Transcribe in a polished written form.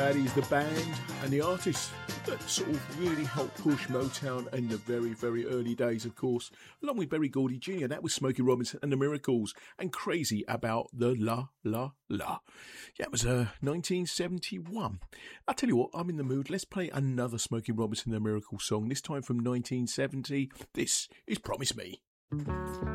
Baddies, the band and the artist that sort of really helped push Motown in the very, very early days, of course, along with Berry Gordy Jr. That was Smokey Robinson and the Miracles, and Crazy About the La La La. Yeah, it was 1971. I'll tell you what, I'm in the mood. Let's play another Smokey Robinson and the Miracles song, this time from 1970. This is Promise Me.